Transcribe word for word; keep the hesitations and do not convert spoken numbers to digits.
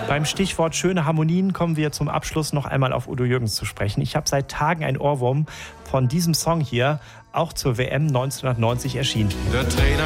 Beim Stichwort schöne Harmonien kommen wir zum Abschluss noch einmal auf Udo Jürgens zu sprechen. Ich habe seit Tagen ein Ohrwurm von diesem Song hier, auch zur W M neunzehnhundertneunzig erschienen. Der Trainer